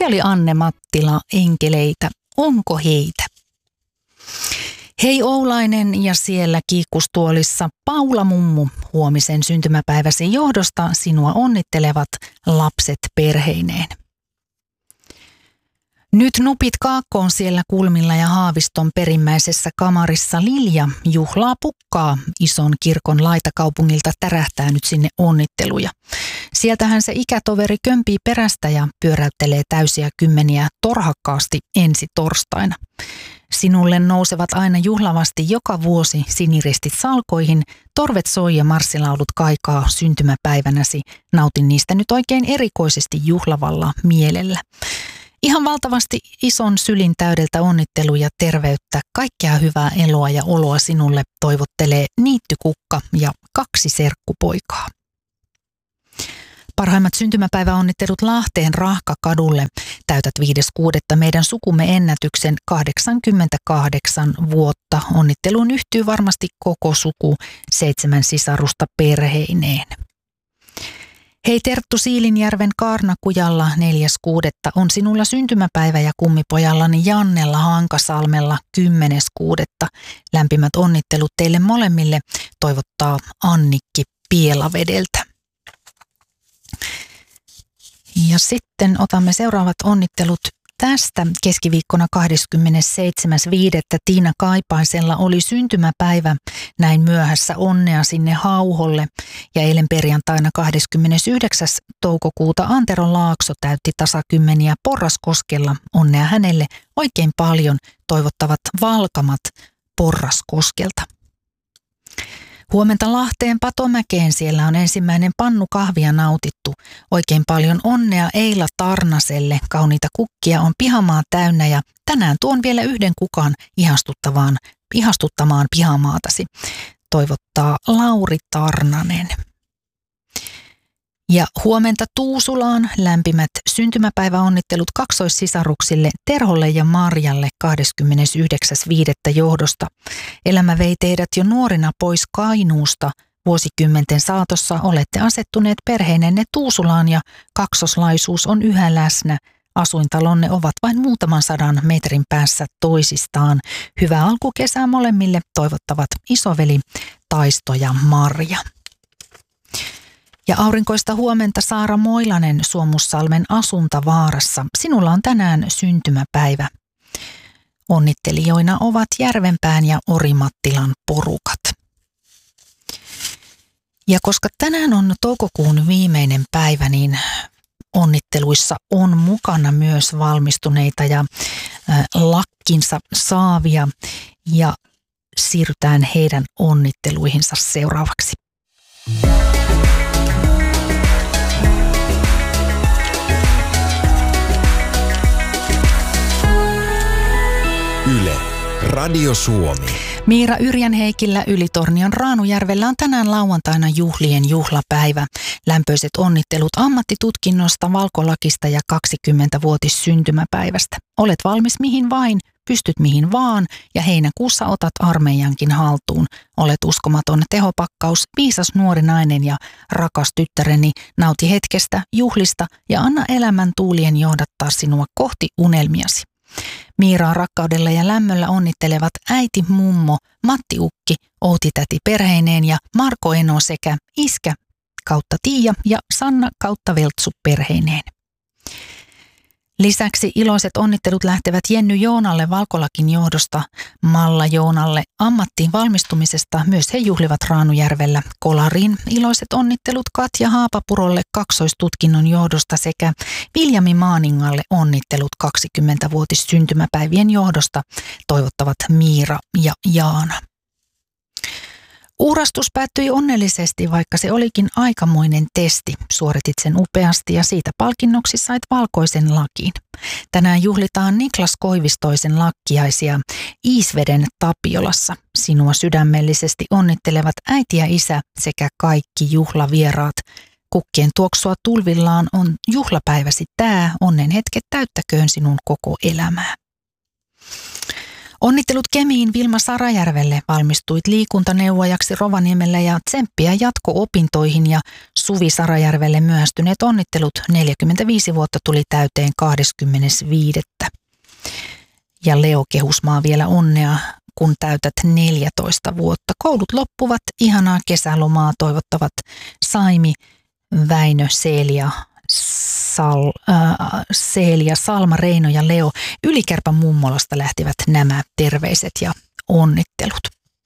Se oli Anne Mattila, Enkeleitä. Onko heitä? Hei Oulainen ja siellä kiikkustuolissa Paula Mummu, huomisen syntymäpäiväsi johdosta sinua onnittelevat lapset perheineen. Nyt nupit kaakkoon siellä kulmilla ja Haaviston perimmäisessä kamarissa Lilja juhlaa pukkaa. Ison kirkon laitakaupungilta tärähtää nyt sinne onnitteluja. Sieltähän se ikätoveri kömpii perästä ja pyöräyttelee täysiä kymmeniä torhakkaasti ensi torstaina. Sinulle nousevat aina juhlavasti joka vuosi siniristit salkoihin, torvet soi ja marssilaulut kaikaa syntymäpäivänäsi. Nautin niistä nyt oikein erikoisesti juhlavalla mielellä. Ihan valtavasti ison sylin täydeltä onnitteluja, terveyttä, kaikkea hyvää eloa ja oloa sinulle toivottelee niittykukka ja 2 serkkupoikaa. Parhaimmat syntymäpäiväonnittelut Lahteen Rahkakadulle. Täytät 5.6. meidän sukumme ennätyksen 88 vuotta. Onnitteluun yhtyy varmasti koko suku, 7 sisarusta perheineen. Hei Terttu Siilinjärven Kaarnakujalla 4.6. on sinulla syntymäpäivä ja kummipojallani Jannella Hankasalmella 10.6. Lämpimät onnittelut teille molemmille, toivottaa Annikki Pielavedeltä. Ja sitten otamme seuraavat onnittelut tästä. Keskiviikkona 27.5. Tiina Kaipaisella oli syntymäpäivä. Näin myöhässä onnea sinne Hauholle. Ja eilen perjantaina 29. toukokuuta Antero Laakso täytti tasakymmeniä Porraskoskella. Onnea hänelle oikein paljon, toivottavat Valkamat Porraskoskelta. Huomenta Lahteen Patomäkeen, siellä on ensimmäinen pannu kahvia nautittu. Oikein paljon onnea Eila Tarnaselle, kauniita kukkia on pihamaa täynnä ja tänään tuon vielä yhden kukan ihastuttamaan pihamaatasi. Toivottaa Lauri Tarnanen. Ja huomenta Tuusulaan lämpimät syntymäpäiväonnittelut kaksoissisaruksille Terholle ja Marjalle 29.5. johdosta. Elämä vei teidät jo nuorina pois Kainuusta. Vuosikymmenten saatossa olette asettuneet perheinenne Tuusulaan ja kaksoslaisuus on yhä läsnä. Asuintalonne ovat vain muutaman 100 metrin päässä toisistaan. Hyvää alkukesää molemmille toivottavat isoveli Taisto ja Marja. Ja aurinkoista huomenta Saara Moilanen Suomussalmen Asuntavaarassa. Sinulla on tänään syntymäpäivä. Onnittelijoina ovat Järvenpään ja Orimattilan porukat. Ja koska tänään on toukokuun viimeinen päivä, niin onnitteluissa on mukana myös valmistuneita ja lakkinsa saavia. Ja siirrytään heidän onnitteluihinsa seuraavaksi. Yle, Radio Suomi. Miira Yrjänheikillä Ylitornion Raanujärvellä on tänään lauantaina juhlien juhlapäivä. Lämpöiset onnittelut ammattitutkinnosta, valkolakista ja 20-vuotis syntymäpäivästä. Olet valmis mihin vain, pystyt mihin vaan ja heinäkuussa otat armeijankin haltuun. Olet uskomaton tehopakkaus, viisas nuori nainen ja rakas tyttäreni, nauti hetkestä, juhlista ja anna elämän tuulien johdattaa sinua kohti unelmiasi. Miiraa rakkaudella ja lämmöllä onnittelevat äiti mummo, Matti Ukki, Outi täti perheineen ja Marko Eno sekä iskä kautta Tiia ja Sanna kautta Veltsu perheineen. Lisäksi iloiset onnittelut lähtevät Jenny Joonalle valkolakin johdosta, Malla Joonalle ammattiin valmistumisesta. Myös he juhlivat Raanujärvellä kolariin. Iloiset onnittelut Katja Haapapurolle kaksoistutkinnon johdosta sekä Viljami Maaningalle onnittelut 20-vuotis syntymäpäivien johdosta. Toivottavat Miira ja Jaana. Uurastus päättyi onnellisesti, vaikka se olikin aikamoinen testi. Suoritit sen upeasti ja siitä palkinnoksi sait valkoisen lakin. Tänään juhlitaan Niklas Koivistoisen lakkiaisia Iisveden Tapiolassa. Sinua sydämellisesti onnittelevat äiti ja isä sekä kaikki juhlavieraat. Kukkien tuoksua tulvillaan on juhlapäiväsi tää. Onnen hetket täyttäköön sinun koko elämää. Onnittelut Kemiin Vilma Sarajärvelle, valmistuit liikuntaneuvojaksi Rovaniemellä ja tsemppiä jatko-opintoihin, ja Suvi Sarajärvelle myöhästyneet onnittelut, 45 vuotta tuli täyteen 25. Ja Leo Kehusmaa vielä onnea, kun täytät 14 vuotta. Koulut loppuvat, ihanaa kesälomaa toivottavat Saimi, Väinö, Seelia, Salma, Reino ja Leo. Ylikärpän mummolasta lähtivät nämä terveiset ja onnittelut.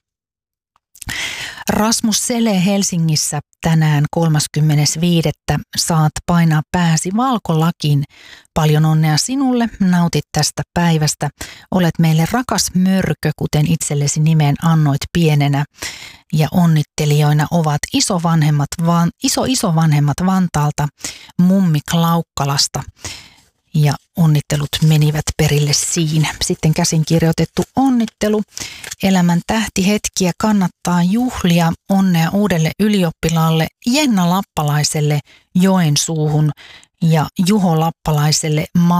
Rasmus Sele Helsingissä tänään 35. Saat painaa pääsi valkolakiin. Paljon onnea sinulle, nautit tästä päivästä. Olet meille rakas mörkö, kuten itsellesi nimen annoit pienenä. Ja onnittelijoina ovat isovanhemmat Vantaalta, mummi Klaukkalasta. Ja onnittelut menivät perille siinä. Sitten käsinkirjoitettu onnittelu. Elämän tähtihetkiä kannattaa juhlia. Onnea uudelle ylioppilaalle Jenna Lappalaiselle Joensuuhun ja Juho Lappalaiselle